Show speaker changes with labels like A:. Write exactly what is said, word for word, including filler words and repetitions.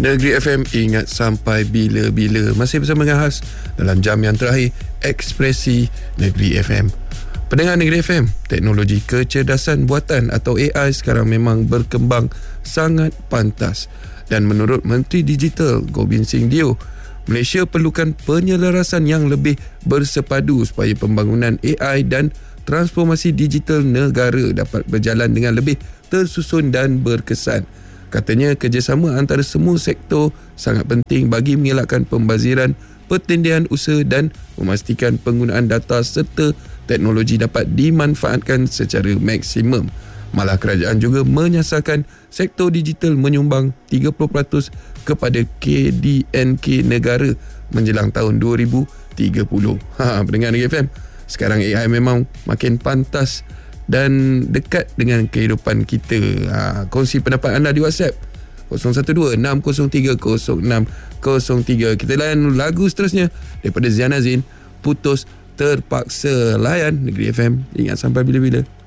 A: Negeri F M, ingat sampai bila-bila. Masih bersama dengan Has dalam jam yang terakhir, Ekspresi Negeri F M. Pendengar Negeri F M, teknologi kecerdasan buatan atau A I sekarang memang berkembang sangat pantas. Dan menurut Menteri Digital Gobind Singh Dio, Malaysia perlukan penyelarasan yang lebih bersepadu supaya pembangunan A I dan transformasi digital negara dapat berjalan dengan lebih tersusun dan berkesan. Katanya kerjasama antara semua sektor sangat penting bagi mengelakkan pembaziran, pertindihan usaha dan memastikan penggunaan data serta teknologi dapat dimanfaatkan secara maksimum. Malah kerajaan juga menyasarkan sektor digital menyumbang tiga puluh peratus kepada K D N K negara menjelang tahun dua ribu tiga puluh. Ha, pendengar Negeri F M, sekarang A I memang makin pantas dan dekat dengan kehidupan kita. Ha, kongsi pendapat anda di WhatsApp kosong satu dua enam kosong tiga kosong enam kosong tiga. Kita layan lagu seterusnya daripada Ziana Zain, Putus Terpaksa. Layan Negeri F M, ingat sampai bila-bila.